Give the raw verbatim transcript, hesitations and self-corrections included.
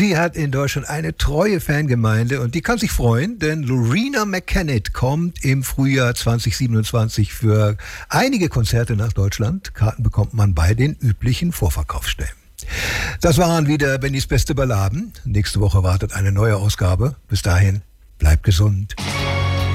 Die hat in Deutschland eine treue Fangemeinde und die kann sich freuen, denn Loreena McKennitt kommt im Frühjahr zwanzig siebenundzwanzig für einige Konzerte nach Deutschland. Karten bekommt man bei den üblichen Vorverkaufsstellen. Das waren wieder Bennys beste Balladen. Nächste Woche wartet eine neue Ausgabe. Bis dahin, bleibt gesund.